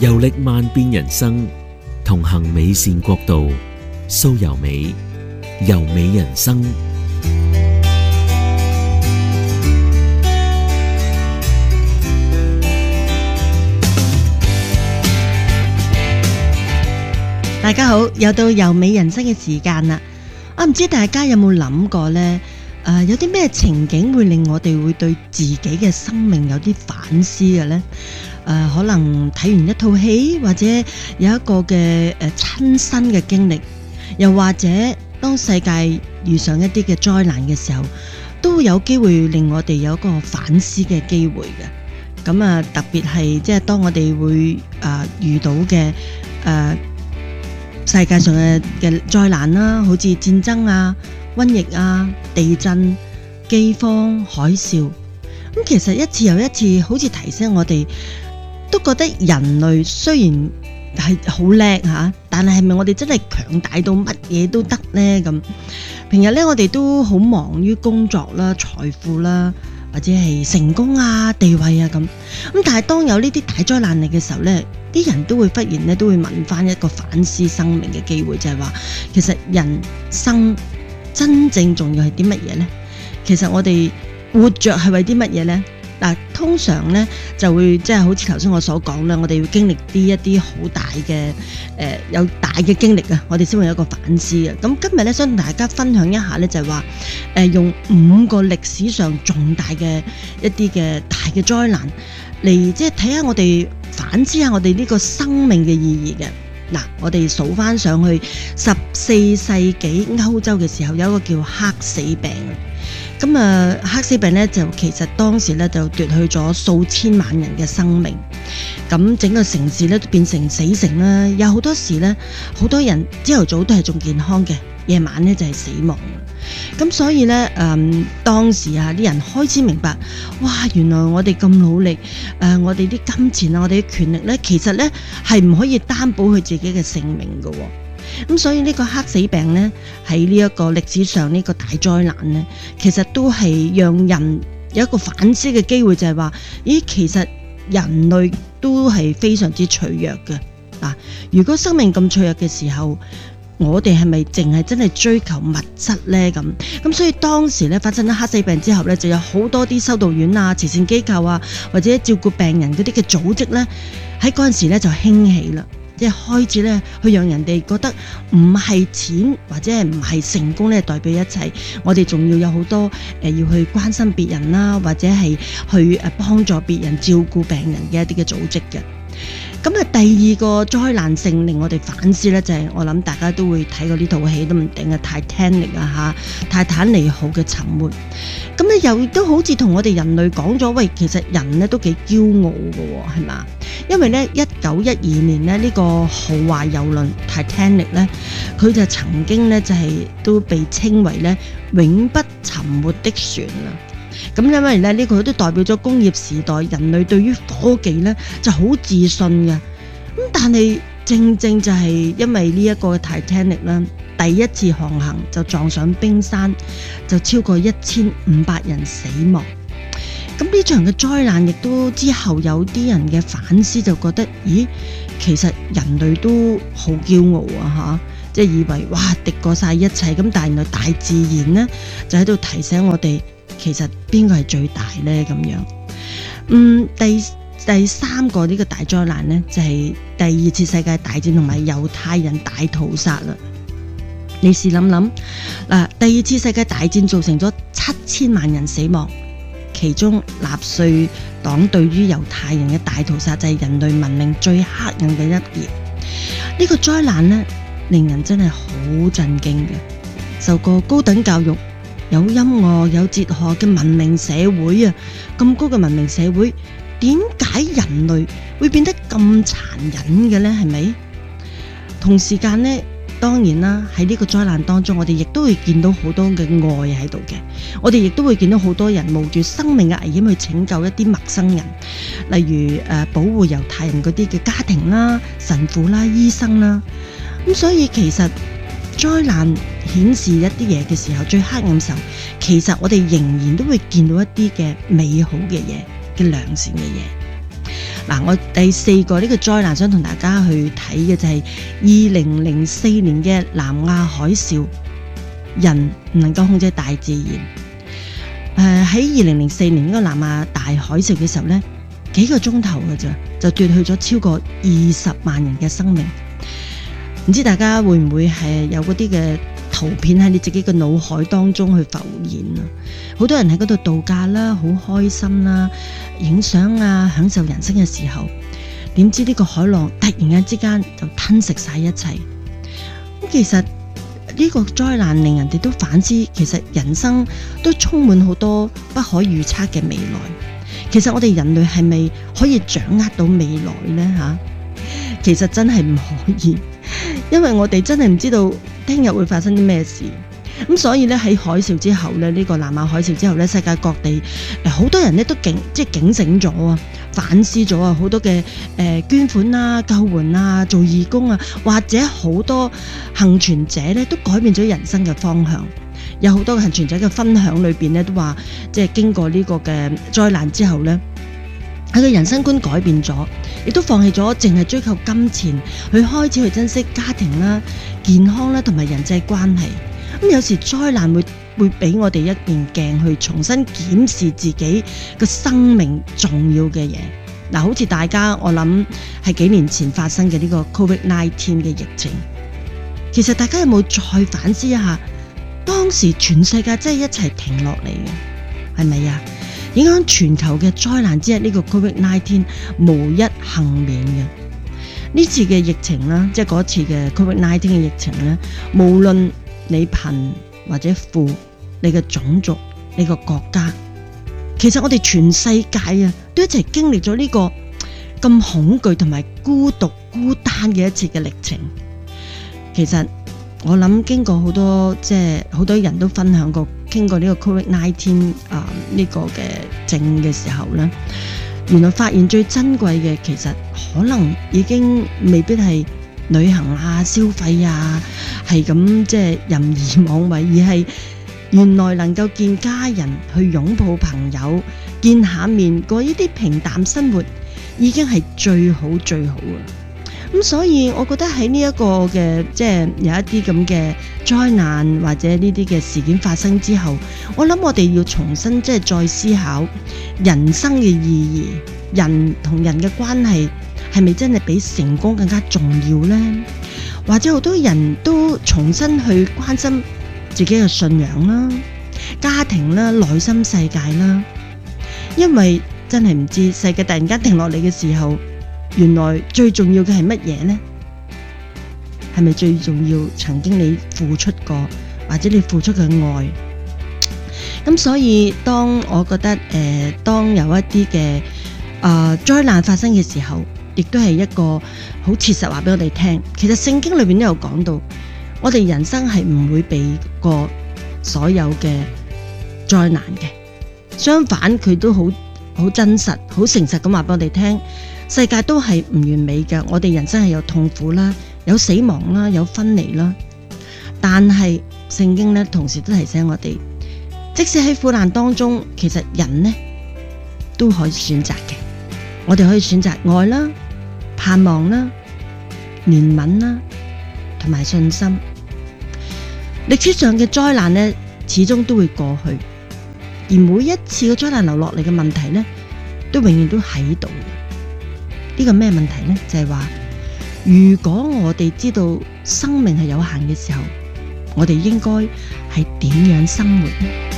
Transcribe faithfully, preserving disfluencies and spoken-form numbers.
遊歷萬變人生，同行美善國度，蘇柔美，柔美人生。 大家好，又到柔美人生嘅時間啦！我唔知大家有冇諗過呢？誒、呃，有啲咩情景會令我哋會對自己嘅生命有啲反思嘅呢？誒、呃，可能睇完一套戲，或者有一個嘅誒親身嘅經歷，又或者當世界遇上一啲嘅災難嘅時候，都有機會令我哋有一個反思嘅機會嘅。咁啊，特別係即係當我哋會誒、呃、遇到嘅誒。呃世界上嘅嘅災難啦，好似戰爭啊、瘟疫啊、地震、饑荒、海嘯，咁其實一次又一次，好似提醒我哋，都覺得人類雖然係好叻吓，但係係咪我哋真係強大到乜嘢都得呢？咁平日咧，我哋都好忙於工作啦、財富啦，或者係成功啊、地位啊咁。咁但係當有呢啲大災難嚟嘅時候咧，啲人都會忽然咧都會問翻一個反思生命嘅機會，就係話其實人生真正重要係啲乜嘢呢？其實我哋活着係為啲乜嘢呢？嗱，通常咧就會即係好似頭先我所講啦，我哋要經歷啲一啲好大嘅誒有大嘅經歷啊，我哋先會有一個反思嘅。咁今日咧想同大家分享一下咧，就係話誒用五個歷史上重大嘅一啲嘅大嘅災難嚟，即係睇下我哋反思下我哋呢個生命嘅意義嘅。嗱，我哋數翻上去十四世紀歐洲嘅時候，有一個叫黑死病。咁啊，黑死病咧就其實當時咧就奪去咗數千萬人嘅生命，咁整個城市咧都變成死城啦。有好多時咧，好多人朝頭早都係仲健康嘅，夜晚咧就係死亡。咁所以咧，誒、嗯、當時啊啲人開始明白，哇！原來我哋咁努力，誒、呃、我哋啲金錢啊，我哋啲權力咧，其實咧係唔可以擔保佢自己嘅性命嘅。咁所以呢個黑死病咧，喺呢一個歷史上呢個大災難咧，其實都係讓人有一個反思嘅機會，就係話，咦，其實人類都係非常之脆弱嘅。啊，如果生命咁脆弱嘅時候，我哋係咪淨係真係追求物質呢？咁咁所以當時咧發生咗黑死病之後咧，就有好多啲修道院啊、慈善機構啊，或者照顧病人嗰啲嘅組織咧，喺嗰陣時咧就興起啦。即係開始咧，去讓人哋覺得唔係錢或者係唔係成功咧代表一切，我哋仲要有好多誒、呃、要去關心別人啦，或者係去誒幫助別人照顧病人嘅一啲嘅組織嘅。咁啊，第二個災難性令我哋反思咧，就係、是、我諗大家都會睇過呢套戲都唔定嘅 Titanic 啊嚇，泰坦尼號嘅沉沒。咁咧又都好似同我哋人類講咗，喂，其實人咧都幾驕傲嘅喎，係嘛？因為咧一九一二年咧呢、這個豪華遊輪 Titanic 咧，佢就曾經咧就係、是、都被稱為咧永不沉沒的船啦。咁因為咧呢個都代表咗工業時代人類對於科技咧就好自信嘅，咁但係正正就係因為呢一個 Titanic 啦，第一次航行就撞上冰山，就超過一千五百人死亡。咁呢場嘅災難亦都之後有啲人嘅反思，就覺得咦，其實人類都好驕傲啊吓，即係以為哇敵過晒一切，咁但係原來大自然呢，就喺度提醒我哋。其實邊個係最大呢？咁樣，嗯，第第三個呢個大災難呢，就係、是、第二次世界大戰同埋猶太人大屠殺啦。你試諗諗，嗱，第二次世界大戰造成咗七千萬人死亡，其中納粹黨對於猶太人嘅大屠殺就係人類文明最黑暗嘅一頁。呢、這個災難呢，令人真係好震驚嘅。受過高等教育，有音樂有哲學嘅文明社會啊，咁高嘅文明社會，點解人類會變得咁殘忍嘅呢？係咪？同時間呢，當然啦，喺呢個災難當中，我哋亦都會見到好多嘅愛喺度嘅，我哋亦都會見到好多人冒住生命嘅危險去拯救一啲陌生人，例如誒、呃、保護猶太人嗰啲嘅家庭啦、神父啦、醫生啦，咁所以其實災難顯示一啲嘢嘅時候，最黑暗嘅時候，其實我哋仍然都會見到一啲嘅美好嘅嘢嘅良善嘅嘢。 嗱，我第四個呢個災難想同大家去睇嘅就係二零零四年嘅南亞海嘯，人唔能夠控制大自然。誒喺二零零四年呢個南亞大海嘯嘅時候呢，幾個鐘頭嘅咋，就奪去咗超過二十萬人嘅生命。唔知大家會唔會係有嗰啲嘅圖片喺你自己嘅腦海當中去浮現啊？好多人喺嗰度度假啦，好開心啦，影相啊，享受人生嘅時候，點知呢個海浪突然間之間就吞食晒一切。咁其實呢個災難令人哋都反思，其實人生都充滿好多不可預測嘅未來。其實我哋人類係咪可以掌握到未來呢？吓，其實真係唔可以，因為我哋真係唔知道聽日會發生啲咩事。咁所以咧喺海嘯之後咧，呢、這個南亞海嘯之後咧，世界各地誒好多人咧都警即係警醒咗啊，反思咗啊，好多嘅誒、呃、捐款啊、救援啊、做義工啊，或者好多幸存者咧都改變咗人生嘅方向。有好多幸存者嘅分享裏邊咧都話，即係經過呢個嘅災難之後咧，佢嘅人生觀改變咗，亦都放棄咗淨係追求金錢，去開始去珍惜家庭啦、健康啦同埋人際關係。咁有時災難會會俾我哋一面鏡去重新檢視自己個生命重要嘅嘢。嗱，好似大家我諗係幾年前發生嘅呢個 Covid 十九 嘅疫情，其實大家有冇再反思一下？當時全世界真係一齊停落嚟嘅，係咪啊？影響全球嘅災難之一，呢個 Covid 十九 無一幸免嘅。呢次嘅疫情啦，即係嗰次嘅 Covid 十九 嘅疫情咧，無論你貧或者富，你嘅種族，你個國家，其實我哋全世界啊，都一齊經歷咗呢個咁恐懼同埋孤獨孤單嘅一次嘅歷程。其實我諗經過好多即係好多人都分享過，經過呢個 Covid 十九 啊呢個嘅症嘅時候咧，原來發現最珍貴嘅其實可能已經未必係旅行啊、消費啊，係咁即係任意妄為，而係原來能夠見家人、去擁抱朋友、見下面過呢啲平淡生活，已經係最好最好啊！咁所以我覺得喺呢一個嘅即係有一啲咁嘅災難或者呢啲嘅事件發生之後，我諗我哋要重新即係再思考人生嘅意義，人同人嘅關係係咪真係比成功更加重要呢？或者好多人都重新去關心自己嘅信仰啦、家庭啦、內心世界啦，因為真係唔知世界突然間停落嚟嘅時候，原來最重要嘅係乜嘢呢？係咪最重要曾經你付出過，或者你付出嘅愛？咁所以當我覺得誒、呃，當有一啲嘅啊災難發生嘅時候，亦都係一個好切實話俾我哋聽。其實聖經裏面都有講到，我哋人生係唔會避過所有嘅災難嘅，相反佢都好好真實、好誠實咁話俾我哋聽。世界都係唔完美嘅，我哋人生係有痛苦啦，有死亡啦，有分離啦。但係聖經咧，同時都提醒我哋，即使喺苦難當中，其實人呢都可以選擇嘅。我哋可以選擇愛啦、盼望啦、憐憫啦，同埋信心。歷史上嘅災難呢，始終都會過去，而每一次嘅災難流落嚟嘅問題呢，都永遠都喺度。呢個咩問題呢？就係話，如果我哋知道生命係有限嘅時候，我哋應該係點樣生活呢？